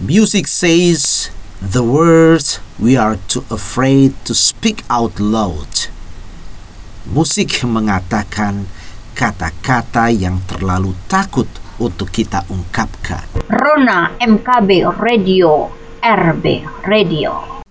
Music says the words we are too afraid to speak out loud. Musik mengatakan kata-kata yang terlalu takut untuk kita ungkapkan. Rona MKB Radio, RB Radio.